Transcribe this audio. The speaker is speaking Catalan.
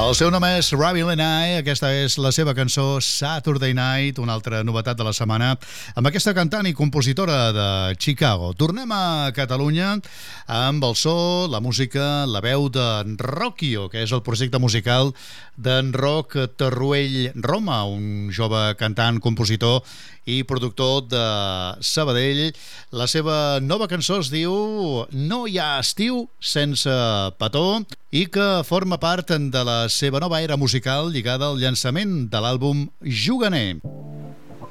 El seu nom és Ravi Lenai, aquesta és la seva cançó Saturday Night, una altra novetat de la setmana, amb aquesta cantant i compositora de Chicago. Tornem a Catalunya amb el so, la música, la veu d'en Rocchio, que és el projecte musical d'en Roc Tarruell Roma, un jove cantant, compositor i productor de Sabadell. La seva nova cançó es diu No hi ha estiu sense petó i que forma part de la seva nova era musical lligada al llançament de l'àlbum Juganer.